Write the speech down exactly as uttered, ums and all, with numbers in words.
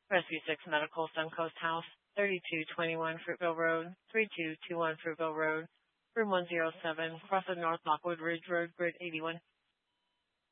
Rescue six Medical, Suncoast House, thirty-two twenty-one Fruitville Road, three two two one Fruitville Road, room one oh seven, cross of North Lockwood Ridge Road, grid eighty-one.